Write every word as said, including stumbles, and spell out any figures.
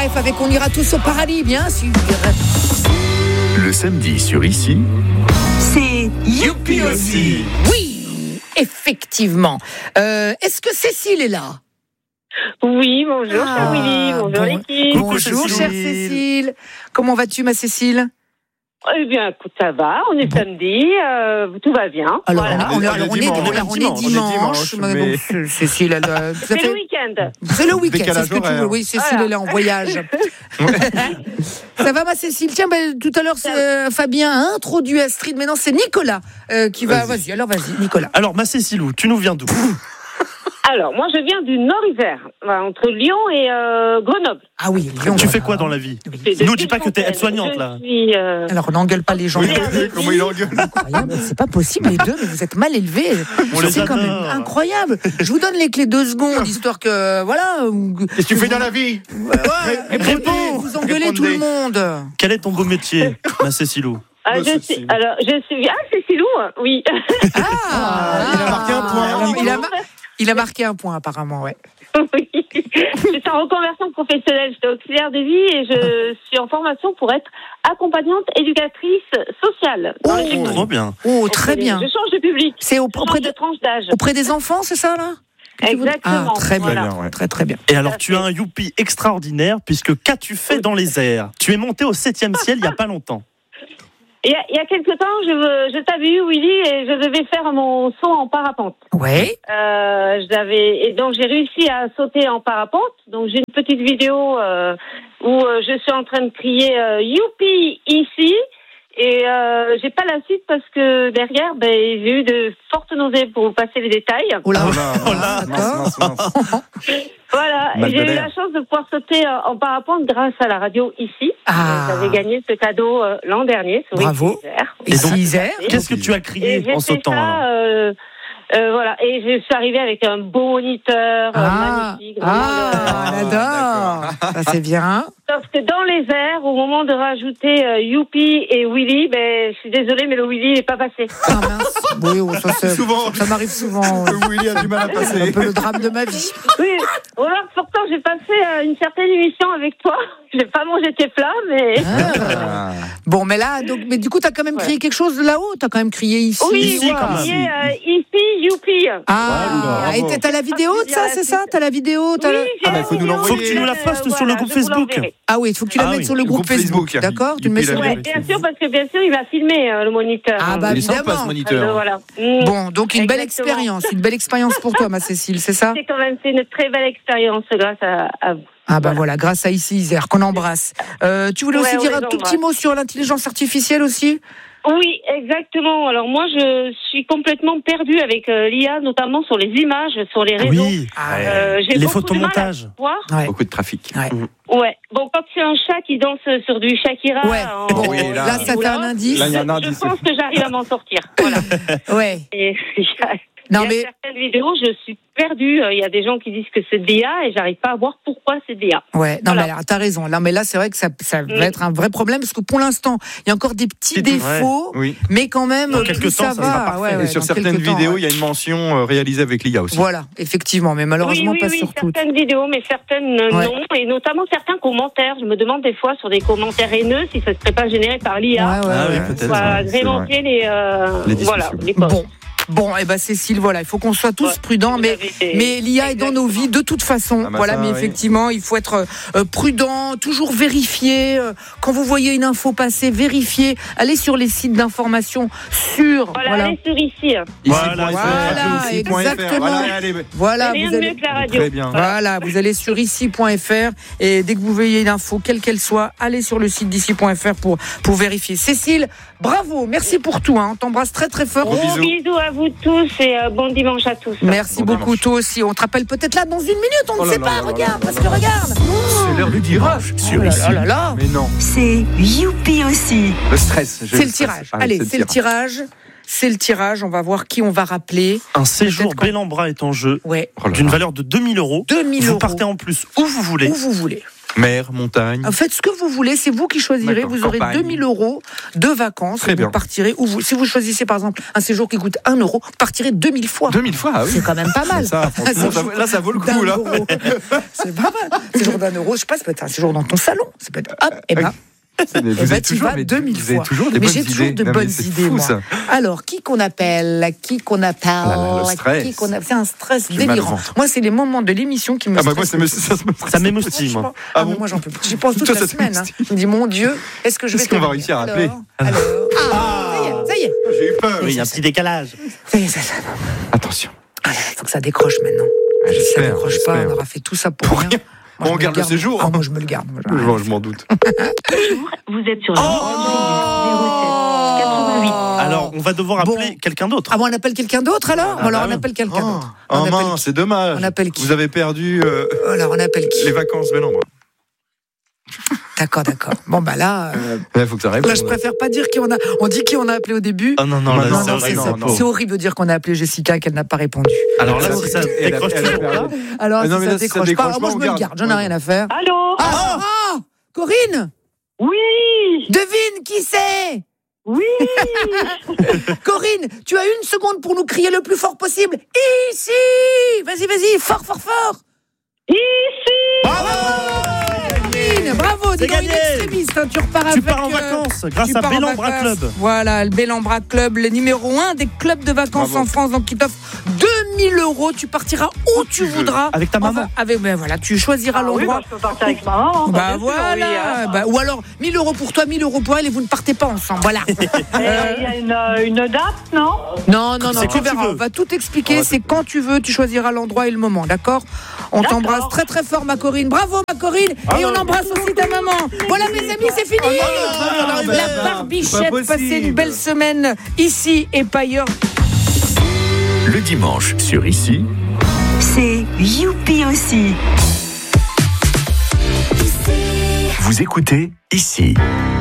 Bref, avec On ira tous au paradis, bien sûr. Le samedi sur Ici, c'est Youpi aussi. Oui, effectivement. Euh, est-ce que Cécile est là ? Oui, bonjour, Ah, cher Willy, bonjour bon, l'équipe. Bonjour, chère Cécile. Comment vas-tu, ma Cécile ? Eh bien, écoute, ça va, on est Bon. samedi, euh, tout va bien. Alors, voilà. on, est, alors, on, est, dimanche, on est- on est dimanche, dimanche, mais mais- bon, Cécile, elle, euh, ça C'est fait- le week-end. c'est le week-end, c'est Décalage ce que tu veux. horaire. Oui, Cécile, Voilà. elle est en voyage. Ça va, ma Cécile ? Tiens, ben, tout à l'heure, c'est, euh, Fabien a introduit Astrid. Maintenant, c'est Nicolas euh, qui va. Vas-y. Vas-y. alors vas-y, Nicolas. Alors, ma Cécilou, tu nous viens d'où? Alors, moi, je viens du Nord-Isère, voilà, entre Lyon et euh, Grenoble. Ah oui, Lyon. Tu fais quoi dans la vie? C'est de Nous, dis pas que t'es Fontaine. aide-soignante, Je là. suis, euh, Alors, on n'engueule pas les gens. Oui, comment il engueule. Incroyable, c'est pas possible les deux, mais vous êtes mal élevés. On les C'est quand même adore. incroyable. Je vous donne les clés deux secondes, histoire que voilà. Qu'est-ce que tu fais dans la vie? Ouais, Réponds. vous engueulez tout le monde. Quel est ton beau métier, ma Cécilou? ah, Oh, je Cécile. suis, alors, je suis, ah, c'est Silou, oui. Ah, il a marqué un point, alors, Nico. il, a, mar- il a marqué un point apparemment, ouais. Oui. Je suis en reconversion professionnelle, j'étais auxiliaire de vie et je suis en formation pour être accompagnante éducatrice sociale. Dans les écoles. Trop bien. Oh, très bien. Je change de public. C'est Je auprès change de, de tranche d'âge. auprès des enfants, c'est ça là? Que tu voudrais- Exactement. Ah, très bien, Voilà. Bien, ouais. très très bien. Et alors, tu as un youpi extraordinaire, puisque qu'as-tu fait dans les airs? Tu es monté au septième ciel il n'y a pas longtemps. Il y a, il y a quelque temps, je, veux- je t'avais eu, Willy, et je devais faire mon saut en parapente. Ouais. Euh, j'avais et donc j'ai réussi à sauter en parapente. Donc j'ai une petite vidéo euh, où euh, je suis en train de crier euh, youpi ici. Et euh, j'ai pas la suite parce que derrière, ben, j'ai eu de fortes nausées pour vous passer les détails. Oh là, Oh là, oh là, mince, mince, mince, mince. Voilà, Mal et de j'ai eu l'air. la chance de pouvoir sauter euh, en parapente grâce à la radio ici. Ah. J'avais gagné ce cadeau euh, l'an dernier sur Bravo. Isère. Et Et donc- si Isère Qu'est-ce que tu as Et crié j'ai en fait sautant? alors ça, euh, euh, voilà, et je suis arrivée avec un beau moniteur euh, Ah, magnifique. vraiment, ah, euh, on adore. Ça c'est bien. Sauf que dans les airs, au moment de rajouter euh, Youpi et Willy, ben, je suis désolée, mais le Willy n'est pas passé. Ah mince. Oui, oh, ça, c'est- Souvent. ça m'arrive souvent. ouais. Le Willy a du mal à C'est un passer. peu le drame de ma vie. Oui, remarque, pourtant, j'ai passé euh, une certaine émission avec toi. Je n'ai pas mangé tes plats, mais... Ah. Bon, mais là, donc, mais du coup, t'as quand même crié quelque chose là-haut. T'as quand même crié ici. Oui, Ici, vous quand même. criez, euh, ici, Youpi. Ah, Bravo. et t'as la vidéo de ça, c'est ça? T'as la vidéo t'as Oui, la- j'ai Ah, bah, la faut nous vidéo, l'envoyer. Faut que tu nous la postes euh, sur le voilà, groupe je vous Facebook. l'enverrai. Ah oui, il faut que tu la Ah mettes oui, sur le le groupe, groupe Facebook. Facebook. D'accord? Tu le mets Youpi, sur la le Ouais, bien sûr, parce que bien sûr, il va filmer euh, le moniteur. Ah bah Il est sympa, évidemment. ce moniteur. Euh, voilà. Mm. Bon, donc une belle Exactement. expérience, une belle expérience pour toi, ma Cécile, c'est ça? C'est quand même c'est une très belle expérience grâce à, à vous. Ah bah voilà, grâce à Ici Isère qu'on embrasse. Euh, tu voulais Ouais, aussi on dire les un tout embrasse. petit mot sur l'intelligence artificielle aussi? Oui, exactement. Alors moi, je suis complètement perdue avec euh, l'I A, notamment sur les images, sur les réseaux. Oui, Ah, Euh, j'ai les beaucoup de mal à photomontages. voir. ouais. Beaucoup de trafic. Ouais. Bon, quand c'est un chat qui danse sur du Shakira, Ouais. en- Bon, Oui, là, là- ça fait un indice. Là, il y a un je, indice. je pense que j'arrive à m'en sortir. Voilà. Ouais. Et il y a, Non, il y a mais- certaines vidéos, je suis perdue. Il y a des gens qui disent que c'est D A et j'arrive pas à voir pourquoi c'est D A. Ouais, non, Voilà. mais alors, t'as raison. Là, mais là, c'est vrai que ça, ça va Mm. être un vrai problème parce que pour l'instant, il y a encore des petits C'est tout, défauts, Oui. mais quand même, Dans plus quelques ça temps, ça va. sera parfait. ouais, ouais, Et sur dans certaines quelques temps, vidéos, ouais. il y a une mention euh, réalisée avec l'I A aussi. Voilà, effectivement, mais malheureusement oui, oui, pas oui, sur toutes. certaines vidéos, mais certaines euh, Ouais. non, et notamment certains commentaires. Je me demande des fois sur des commentaires haineux si ça ne serait pas généré par l'I A. Ouais, ouais, Ah oui, ouais. peut-être. Pour ouais, c'est agrémenter les, euh, Les voilà, discussions. les posts. Bon, bon, et ben Cécile, voilà, il faut qu'on soit tous Ouais, prudents, vous mais avez été- mais l'I A est dans nos vies de toute façon. Ah bah voilà, ça, mais oui. effectivement, il faut être euh, prudent, toujours vérifier. euh, quand vous voyez une info passer, vérifier. Allez sur les sites d'information sûrs. Voilà, Voilà, allez sur ici. Voilà, Voilà, exactement. Voilà, allez, voilà, Rien vous de allez. mieux que la radio. Très bien. Voilà, vous allez sur ici point f r et dès que vous voyez une info, quelle qu'elle soit, allez sur le site d'ici point f r pour, pour vérifier. Cécile, bravo, merci pour tout. Hein. On t'embrasse très très fort. Gros Gros bisous. bisous à vous tous et euh, bon dimanche à tous. Merci Bon beaucoup, dimanche. toi aussi. On te rappelle peut-être là dans une minute, on Oh ne là sait là pas. là là Regarde, là parce là que là. regarde. C'est l'heure du tirage sur Oh là ici. là là là. Mais non, c'est Youpi aussi. le stress. j'ai C'est le stress. tirage. Ah, Allez, c'est le tirage. C'est le tirage. On va voir qui on va rappeler. Un séjour Peut-être qu'on- Bellambra est en jeu Ouais, Oh là d'une là. valeur de deux mille euros. deux mille Vous euros. partez en plus où vous voulez. Où vous voulez. Mer, montagne. Faites ce que vous voulez, c'est vous qui choisirez. D'accord, Vous aurez campagne. deux mille euros de vacances. Très et bien. vous partirez. Ou vous, si vous choisissez par exemple un séjour qui coûte un euro, vous partirez deux mille fois. deux mille fois, ah oui. C'est quand même pas mal. Ça, franchement, ça vaut- là, ça vaut le D'un coup, là. euro. C'est pas mal. Séjour d'un euro, je sais pas, ça peut être un séjour dans ton salon. Ça peut être hop, et ben. Vous Eh avez ben, tu toujours, vas mais deux mille vous avez fois. toujours des mais bonnes j'ai idées. toujours de Non, mais bonnes c'est idées, fou, moi. ça. Alors, qui qu'on appelle Qui qu'on appelle Ah là, le stress. Qui qu'on a- C'est un stress J'ai mal au délirant. ventre. Moi, c'est les moments de l'émission qui me Ah bah moi, stressent ça le me, plus. ça, me- Ça m'émoustille, moi. Franchement, Ah ah, mais bon moi j'en peux plus. J'y pense toute Toi, la ça semaine. Hein. t'émoustille. Je me dis, mon Dieu, est-ce que je vais Est-ce qu'on va terminer réussir à alors, appeler alors, ah, ça y est, ça y est. J'ai eu peur. Oui, il y a un petit décalage. Ça y est, ça, ça. Attention. Ah, faut que ça décroche maintenant. Ah, Si ça j'espère, décroche pas, j'espère. on aura fait tout ça pour, rien. Moi, On je me garde le séjour. Ah, moi, je me le garde. Moi, Je, j'arrête. je m'en doute. Vous êtes sur la Oh quatre-vingt-huit. Alors, on va devoir Bon. appeler quelqu'un d'autre. Ah bon, on appelle quelqu'un d'autre alors Ah, Alors, bah on oui. appelle quelqu'un Oh, d'autre. oh On appelle mince, qui c'est dommage. On appelle qui Vous avez perdu euh, Alors, on appelle qui les vacances. Mais non, moi. D'accord, d'accord. Bon, bah là, euh, Il faut que ça réponde. là, je préfère pas dire qui on a. On dit qui on a appelé au début. Ah non, non, Non, là, non, c'est Non, horrible. c'est- non, non. c'est horrible de dire qu'on a appelé Jessica et qu'elle n'a pas répondu. Alors là, Elle a- si ça elle a- décroche elle a toujours perdu. pas. Alors, Ah non, si mais ça là, si ça décroche pas, décroche moi, pas, je on me le garde. garde. J'en ai Ouais. rien à faire. Allô Ah, ah, Corinne, Oui devine qui c'est. Oui Corinne, tu as une seconde pour nous crier le plus fort possible. Ici. Vas-y, vas-y, fort, fort, fort. Ici Bravo, Corinne. Bravo, dis C'est donc, une gagné. extrémiste, hein, tu repars Tu avec, pars en euh, vacances grâce tu à pars en Bellambra vacances. Club. Voilà, le Bellambra Club, le numéro un des clubs de vacances Bravo. en France, donc qui t'offre deux mille euros. Tu partiras où tu tu veux. voudras. Avec ta maman. Enfin, avec, ben voilà, tu choisiras Ah oui, l'endroit. bah, je peux partir avec ma maman. Bah bien sûr, voilà, oui, hein. bah, ou alors mille euros pour toi, mille euros pour elle et vous ne partez pas ensemble. Voilà. Et Il y a une, euh, une date, non Non, non, non, C'est tu quand tu verras. veux. On va tout expliquer. On va C'est quand tu veux. Tu choisiras l'endroit et le moment, d'accord? On D'accord. t'embrasse très très fort, ma Corinne. Bravo, ma Corinne. Et on embrasse aussi ta maman. Voilà, mes amis, c'est fini. non, non, La non, barbichette. pas possible. Passez une belle semaine ici et pas ailleurs. Le dimanche sur Ici, C'est Youpi aussi. vous écoutez Ici.